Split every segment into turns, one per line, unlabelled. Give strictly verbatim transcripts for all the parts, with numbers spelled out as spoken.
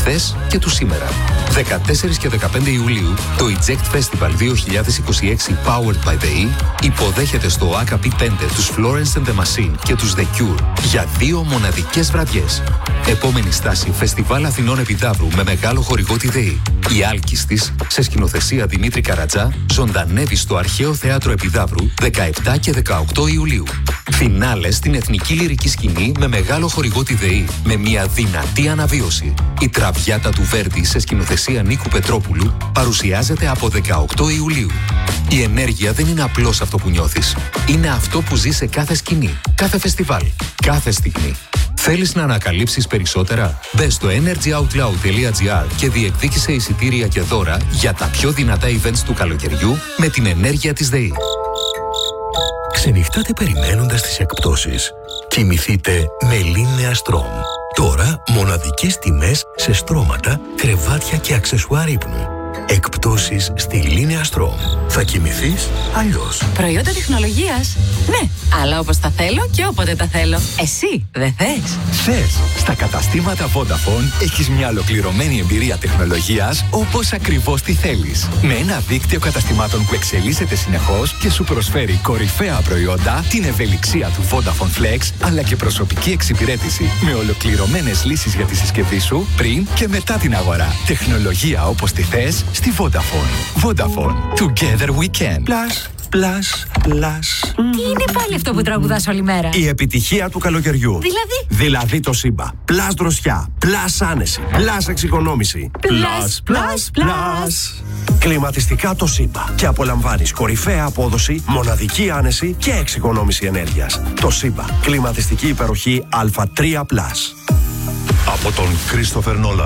χθες και του σήμερα. δεκατέσσερις και δεκαπέντε Ιουλίου το Eject Festival δύο χιλιάδες είκοσι έξι Powered by the E υποδέχεται στο έι κέι πι πέντε τους Florence and the Machine και τους The Cure για δύο μοναδικές βραδιές. Επόμενη στάση, Φεστιβάλ Αθηνών Επιδαύρου με μεγάλο χορηγό τη ΔΕΗ. Η Άλκης της, σε σκηνοθεσία Δημήτρη Καρατζά, ζωντανεύει στο Αρχαίο Θέατρο Επιδαύρου δεκαεπτά και δεκαοκτώ Ιουλίου. Φινάλε στην Εθνική Λυρική Σκηνή με μεγάλο χορηγό τη ΔΕΗ, με μια δυνατή αναβίωση. Η Τραβιάτα του Βέρντι σε σκηνοθεσία Νίκου Πετρόπουλου παρουσιάζεται από δεκαοκτώ Ιουλίου. Η ενέργεια δεν είναι απλώς αυτό που νιώθεις. Είναι αυτό που ζει σε κάθε σκηνή, κάθε φεστιβάλ, κάθε στιγμή. Θέλεις να ανακαλύψεις περισσότερα? Μπες στο energyoutloud τελεία gr και διεκδίκησε εισιτήρια και δώρα για τα πιο δυνατά events του καλοκαιριού με την ενέργεια της ΔΕΗ.
Ξενυχτάτε περιμένοντας τις εκπτώσεις. Κοιμηθείτε με Λίνεα Στρομ. Τώρα μοναδικές τιμές σε στρώματα, κρεβάτια και αξεσουάρ ύπνου. Εκπτώσεις στη Λίνεα Στρομ. Θα κοιμηθείς αλλιώς.
Προϊόντα τεχνολογίας. Ναι, αλλά όπως τα θέλω και όποτε τα θέλω. Εσύ δεν θες?
Θες. Στα καταστήματα Vodafone έχεις μια ολοκληρωμένη εμπειρία τεχνολογίας όπως ακριβώς τη θέλεις. Με ένα δίκτυο καταστημάτων που εξελίσσεται συνεχώς και σου προσφέρει κορυφαία προϊόντα, την ευελιξία του Vodafone Flex, αλλά και προσωπική εξυπηρέτηση με ολοκληρωμένες λύσεις για τη συσκευή σου πριν και μετά την αγορά. Τεχνολογία όπως τη θες στη Vodafone. Vodafone. Together we can.
Plus, plus, plus.
Τι είναι πάλι αυτό που τραγουδάς όλη μέρα?
Η επιτυχία του καλοκαιριού.
Δηλαδή?
Δηλαδή το Σύμπα. Plus δροσιά. Plus άνεση. Plus εξοικονόμηση.
Plus, plus, plus.
Κλιματιστικά το Σύμπα. Και απολαμβάνεις κορυφαία απόδοση, μοναδική άνεση και εξοικονόμηση ενέργειας. Το Σύμπα. Κλιματιστική υπεροχή Α τρία πλας.
Από τον Κρίστοφερ Νόλαν.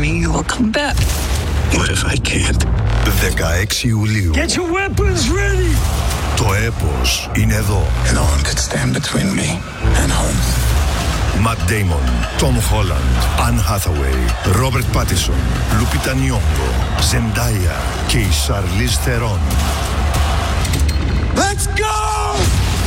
What if I can't?
δεκαέξι Ιουλίου.
Get your weapons ready!
Το έπος είναι εδώ.
And no one could stand between me and home.
Matt Damon, Tom Holland, Anne Hathaway, Robert Pattinson, Lupita Nyong'o, Zendaya και η Charlize Theron.
Let's go!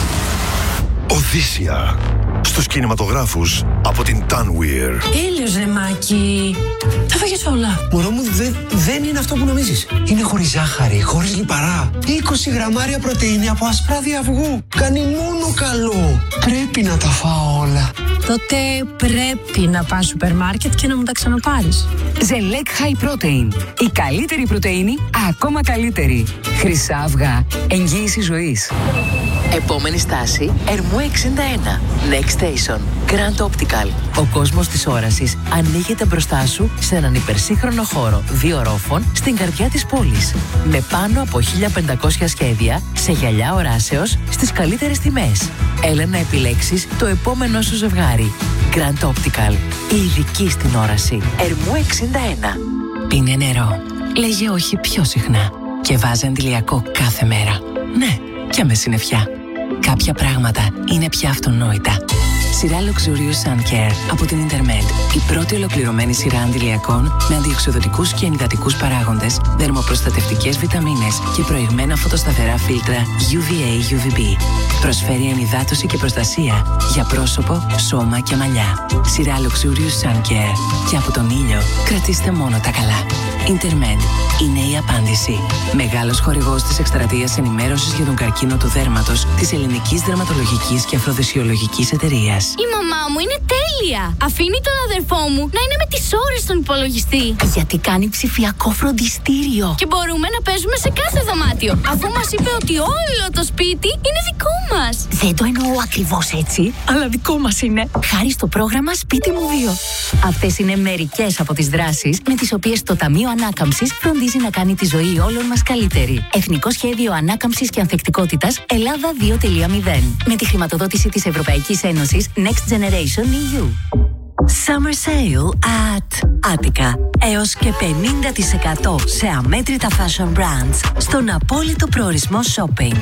Οδύσσια. Στους κινηματογράφους από την Tanweer.
Τέλειος ρε Μάκη. Τα φάγες όλα.
Μωρό μου δεν, δεν είναι αυτό που νομίζεις. Είναι χωρίς ζάχαρη, χωρίς λιπαρά. είκοσι γραμμάρια πρωτεΐνη από ασπράδι αυγού. Κάνει μόνο καλό. Πρέπει να τα φάω όλα.
Τότε πρέπει να πας σούπερ μάρκετ και να μου τα ξαναπάρεις.
Ζελέκ High Protein. Η καλύτερη πρωτεΐνη, ακόμα καλύτερη. Χρυσά αυγά. Εγγύηση ζωής. Επόμενη στάση, Ερμού εξήντα ένα. Next Station, Grand Optical. Ο κόσμος της όρασης ανοίγεται μπροστά σου σε έναν υπερσύγχρονο χώρο δύο ορόφων στην καρδιά της πόλης. Με πάνω από χίλια πεντακόσια σχέδια σε γυαλιά οράσεως στις καλύτερες τιμές. Έλα να επιλέξεις το επόμενό σου ζευγάρι. Grand Optical. Η ειδική στην όραση. Ερμού εξήντα ένα. Πίνε νερό. Λέγε όχι πιο συχνά. Και βάζε αντιλιακό κάθε μέρα. Ναι, και με συννεφιά. Κάποια πράγματα είναι πια αυτονόητα. Σειρά Luxurious Sun Care από την Intermed. Η πρώτη ολοκληρωμένη σειρά αντιλιακών με αντιοξυδοτικούς και ενυδατικούς παράγοντες, δερμοπροστατευτικές βιταμίνες και προηγμένα φωτοσταθερά φίλτρα γιου βι έι γιου βι μπι. Προσφέρει ενυδάτωση και προστασία για πρόσωπο, σώμα και μαλλιά. Σειρά Luxurious Sun Care. Και από τον ήλιο κρατήστε μόνο τα καλά. Intermed. Είναι η απάντηση. Μεγάλος χορηγός της εκστρατείας ενημέρωσης για τον καρκίνο του δέρματος της Ελληνικής Δερματολογικής και Αφροδισιολογικής Εταιρείας.
Η μαμά μου είναι τέλεια! Αφήνει τον αδερφό μου να είναι με τις ώρες στον υπολογιστή. Γιατί κάνει ψηφιακό φροντιστήριο. Και μπορούμε να παίζουμε σε κάθε δωμάτιο. Αφού μας είπε ότι όλο το σπίτι είναι δικό μας. Δεν το εννοώ ακριβώς έτσι, αλλά δικό μας είναι. Χάρη στο πρόγραμμα Σπίτι μου δύο. Αυτές είναι μερικές από τις δράσεις με τις οποίες το Ταμείο Ανάκαμψης φροντίζει να κάνει τη ζωή όλων μας καλύτερη. Εθνικό Σχέδιο Ανάκαμψης και Ανθεκτικότητας Ελλάδα δύο τελεία μηδέν. Με τη χρηματοδότηση της Ευρωπαϊκής Ένωσης Next Generation ι γιου. Summer Sale at Attica. Έως και πενήντα τοις εκατό σε αμέτρητα fashion brands στον απόλυτο προορισμό shopping.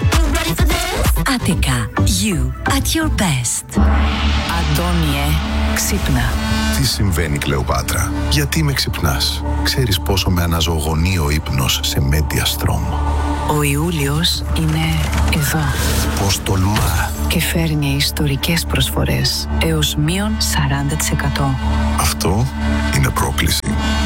Attica. You at your best. Αντώνιε, ξύπνα.
Τι συμβαίνει, Κλεοπάτρα? Γιατί με ξυπνάς? Ξέρεις πόσο με αναζωογονεί ο ύπνος σε Media Strom.
Ο Ιούλιος είναι εδώ.
Πώς τολμά.
Και φέρνει ιστορικές προσφορές έως μείον σαράντα τοις εκατό.
Αυτό είναι πρόκληση.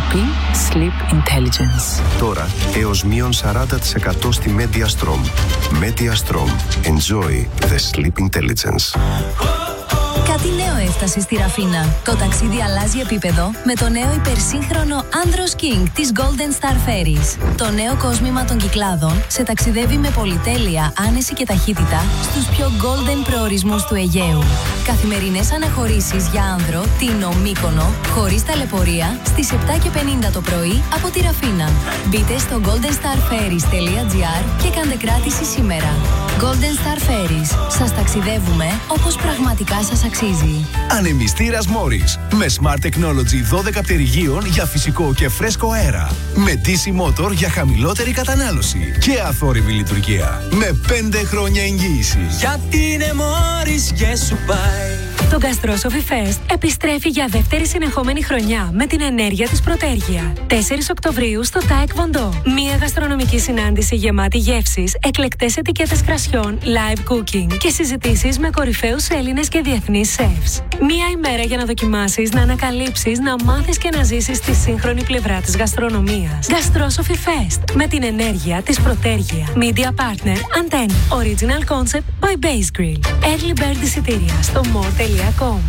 Alpin Sleep Intelligence.
Τώρα έως μείον σαράντα τοις εκατό στη MediaStrom. MediaStrom. Enjoy the sleep intelligence.
Κάτι νέο έφτασε στη Ραφίνα. Το ταξίδι αλλάζει επίπεδο με το νέο υπερσύγχρονο Andros King της Golden Star Ferries. Το νέο κόσμημα των Κυκλάδων σε ταξιδεύει με πολυτέλεια, άνεση και ταχύτητα στους πιο golden προορισμούς του Αιγαίου. Καθημερινές αναχωρήσεις για άνδρο, Τίνο, Μύκονο, χωρίς ταλαιπωρία, στις επτά και πενήντα το πρωί από τη Ραφίνα. Μπείτε στο golden star ferries τελεία gr και κάντε κράτηση σήμερα. Golden Star Ferries. Σας ταξιδεύουμε όπως πραγματικά σας αξίζει.
Ανεμιστήρας Morris. Με Smart Technology δώδεκα πτερυγίων για φυσικό και φρέσκο αέρα. Με ντι σι Motor για χαμηλότερη κατανάλωση. Και αθόρυβη λειτουργία. Με πέντε χρόνια εγγύηση.
Γιατί είναι Morris και σου πάει.
Το Gastrosophy Fest επιστρέφει για δεύτερη συνεχόμενη χρονιά με την ενέργεια της Πρωτέργεια. τέσσερις Οκτωβρίου στο Taek Vondo. Μία γαστρονομική συνάντηση γεμάτη γεύσεις, εκλεκτές ετικέτες κρασιών, live cooking και συζητήσεις με κορυφαίους Έλληνες και διεθνείς σεφς. Μία ημέρα για να δοκιμάσεις, να ανακαλύψεις, να μάθεις και να ζήσεις τη σύγχρονη πλευρά της γαστρονομίας. Gastrosophy Fest με την ενέργεια της Πρωτέργεια. Media Partner Antenna. Original Concept by Base Grill. Early Bird εισιτήρια στο more τελεία com.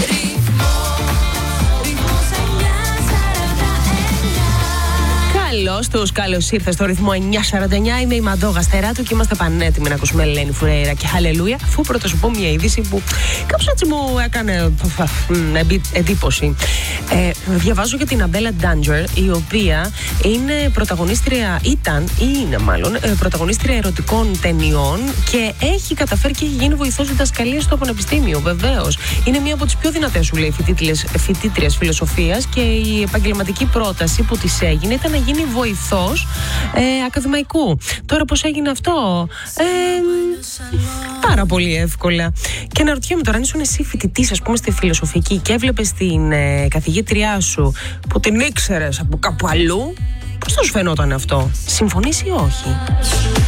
Καλώς τους, καλώς ήρθες στο ρυθμό εννιά σαράντα εννιά. Είμαι η Μαντώ Γαστεράτου και είμαστε πανέτοιμοι να ακούσουμε Ελένη Φουρέιρα και Χαλελούια. Αφού πρώτα σου πω μια είδηση που κάπως έτσι μου έκανε εντύπωση. Ε, διαβάζω για την Αμπέλα Ντάντζερ, η οποία είναι πρωταγωνίστρια, ήταν ή είναι μάλλον πρωταγωνίστρια ερωτικών ταινιών και έχει καταφέρει και έχει γίνει βοηθός διδασκαλίας στο πανεπιστήμιο. Βεβαίως. Είναι μία από τις πιο δυνατές, σου λέει, φοιτήτριες φιλοσοφίας και η επαγγελματική πρόταση που της έγινε ήταν να γίνει βοηθός ε, ακαδημαϊκού. Τώρα πώς έγινε αυτό? Ε, πάρα πολύ εύκολα. Και αναρωτιέμαι τώρα, αν ήσουν εσύ φοιτητής, ας πούμε, στη φιλοσοφική και έβλεπες την ε, καθηγήτριά σου που την ήξερες από κάπου αλλού, πώς θα σου φαινόταν αυτό? Συμφωνείς ή όχι?